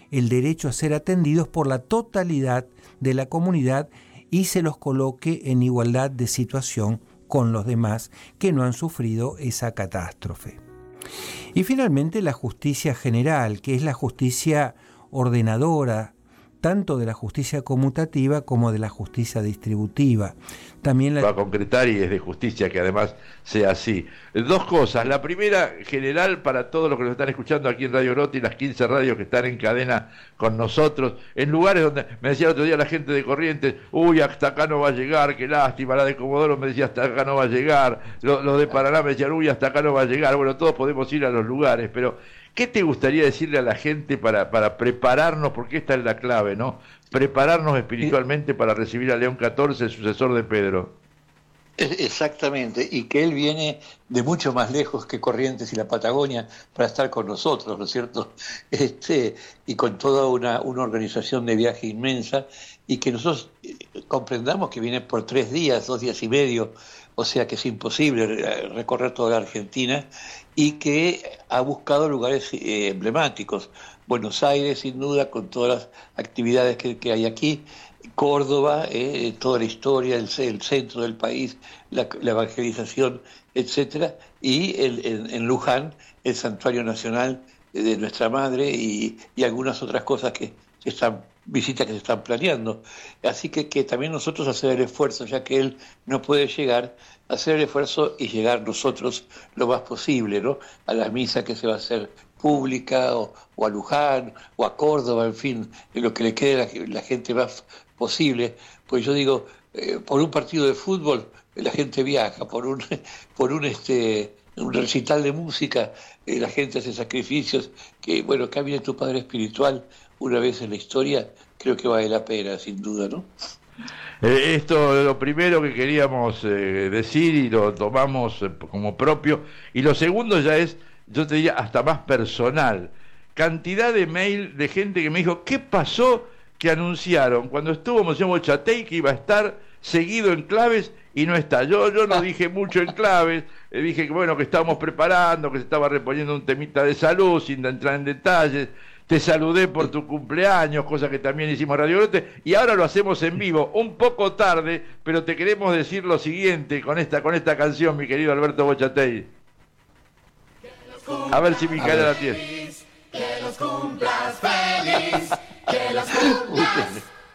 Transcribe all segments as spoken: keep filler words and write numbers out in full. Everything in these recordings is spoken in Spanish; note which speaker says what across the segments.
Speaker 1: el derecho a ser atendidos por la totalidad de la comunidad y se los coloque en igualdad de situación con los demás que no han sufrido esa catástrofe. Y finalmente la justicia general, que es la justicia ordenadora, tanto de la justicia conmutativa como de la justicia distributiva. También la...
Speaker 2: Va a concretar y es de justicia que además sea así. Dos cosas. La primera, general, para todos los que nos están escuchando aquí en Radio Grotti, las quince radios que están en cadena con nosotros, en lugares donde, me decía el otro día la gente de Corrientes, uy, hasta acá no va a llegar, qué lástima, la de Comodoro me decía, hasta acá no va a llegar, los, los de Paraná me decían, uy, hasta acá no va a llegar. Bueno, todos podemos ir a los lugares, pero ¿qué te gustaría decirle a la gente para, para prepararnos? Porque esta es la clave, ¿no? Prepararnos espiritualmente para recibir a León catorce, el sucesor de Pedro.
Speaker 3: Exactamente, y que él viene de mucho más lejos que Corrientes y la Patagonia para estar con nosotros, ¿no es cierto? Este, y con toda una, una organización de viaje inmensa, y que nosotros comprendamos que viene por tres días, dos días y medio, o sea que es imposible recorrer toda la Argentina, y que ha buscado lugares eh, emblemáticos. Buenos Aires, sin duda, con todas las actividades que, que hay aquí, Córdoba, eh, toda la historia, el, el centro del país, la, la evangelización, etcétera, y el, en, en Luján, el Santuario Nacional de Nuestra Madre y, y algunas otras cosas que, que están, visitas que se están planeando. Así que, que también nosotros hacer el esfuerzo, ya que él no puede llegar, hacer el esfuerzo y llegar nosotros lo más posible, ¿no? A la misa que se va a hacer pública, o, o a Luján, o a Córdoba, en fin, en lo que le quede a la, la gente más posible. Pues yo digo, eh, por un partido de fútbol la gente viaja, por un por un este un recital de música eh, la gente hace sacrificios, que bueno, acá viene tu padre espiritual una vez en la historia, creo que vale la pena, sin duda, ¿no?
Speaker 2: Eh, esto es lo primero que queríamos eh, decir y lo tomamos eh, como propio, y lo segundo ya es, yo te diría, hasta más personal. Cantidad de mail de gente que me dijo, ¿qué pasó que anunciaron cuando estuvo Monseñor Bochatey que iba a estar seguido en Claves y no está? Yo yo no dije mucho en Claves, eh, dije que bueno, que estábamos preparando, que se estaba reponiendo un temita de salud, sin entrar en detalles. Te saludé por tu cumpleaños, cosa que también hicimos en Radio Grotte, y ahora lo hacemos en vivo, un poco tarde, pero te queremos decir lo siguiente con esta con esta canción, mi querido Alberto Bochatey. A ver si Micaela la tiene.
Speaker 4: Que los cumplas feliz, que los cumplas.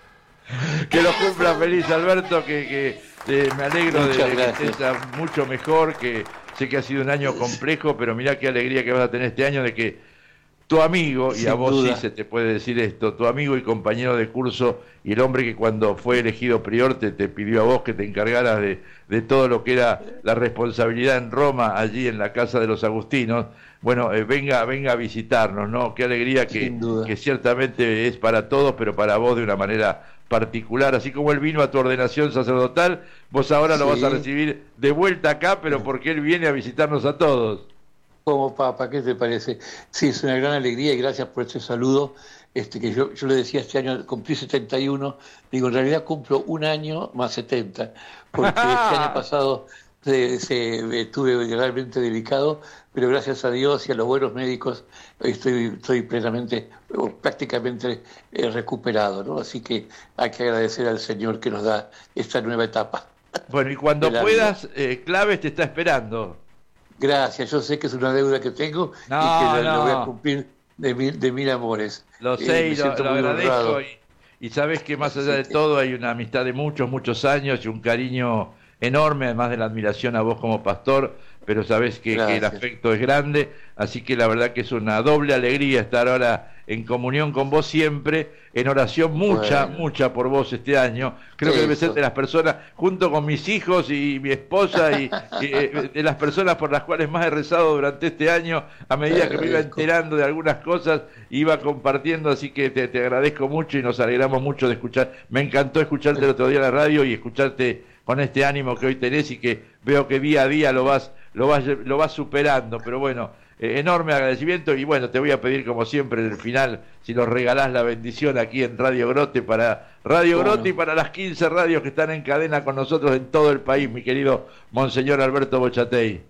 Speaker 2: Que los cumplas feliz, Alberto, que, que eh, me alegro
Speaker 3: Muchas
Speaker 2: de, de que
Speaker 3: gracias.
Speaker 2: estés mucho mejor, que sé que ha sido un año complejo, pero mirá qué alegría que vas a tener este año de que tu amigo, y
Speaker 3: Sin
Speaker 2: a vos
Speaker 3: duda.
Speaker 2: sí se te puede decir esto, tu amigo y compañero de curso y el hombre que cuando fue elegido prior te, te pidió a vos que te encargaras de, de todo lo que era la responsabilidad en Roma, allí en la casa de los agustinos, bueno, eh, venga venga a visitarnos, ¿no? Qué alegría que, que ciertamente es para todos, pero para vos de una manera particular, así como él vino a tu ordenación sacerdotal, vos ahora lo
Speaker 3: Sí.
Speaker 2: vas a recibir de vuelta acá, pero porque él viene a visitarnos a todos.
Speaker 3: Como papa, ¿qué te parece? Sí, es una gran alegría y gracias por este saludo. Este, que yo, yo le decía este año, cumplí setenta y uno, digo, en realidad cumplo un año más setenta, porque este año pasado se, se, estuve realmente delicado, pero gracias a Dios y a los buenos médicos estoy, estoy plenamente, o prácticamente eh, recuperado, ¿no? Así que hay que agradecer al Señor que nos da esta nueva etapa.
Speaker 2: Bueno, y cuando puedas, eh, Claves te está esperando.
Speaker 3: Gracias, yo sé que es una deuda que tengo
Speaker 2: No,
Speaker 3: y que
Speaker 2: no.
Speaker 3: lo voy a cumplir de mil, de mil amores.
Speaker 2: Lo
Speaker 3: Eh,
Speaker 2: sé
Speaker 3: me
Speaker 2: y lo,
Speaker 3: siento
Speaker 2: lo
Speaker 3: muy
Speaker 2: agradezco,
Speaker 3: honrado.
Speaker 2: y, y sabes que más allá de todo hay una amistad de muchos, muchos años y un cariño enorme, además de la admiración a vos como pastor, pero sabés que, que el afecto es grande, así que la verdad que es una doble alegría estar ahora en comunión con vos siempre, en oración mucha,
Speaker 3: Bueno.
Speaker 2: mucha por vos este año. Creo que debe ser
Speaker 3: Eso.
Speaker 2: de las personas, junto con mis hijos y mi esposa, y, y, eh, de las personas por las cuales más he rezado durante este año, a medida que me iba enterando de algunas cosas, iba compartiendo, así que te, te agradezco mucho y nos alegramos mucho de escuchar. Me encantó escucharte el otro día en la radio y escucharte con este ánimo que hoy tenés y que veo que día a día lo vas lo vas lo vas superando, pero bueno, eh, enorme agradecimiento. Y bueno, te voy a pedir como siempre en el final si nos regalás la bendición aquí en Radio Grotte, para Radio
Speaker 3: Bueno.
Speaker 2: Grotte y para las quince radios que están en cadena con nosotros en todo el país, mi querido Monseñor Alberto Bochatey.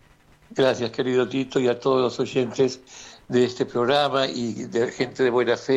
Speaker 3: Gracias, querido Tito, y a todos los oyentes de este programa y de gente de buena fe.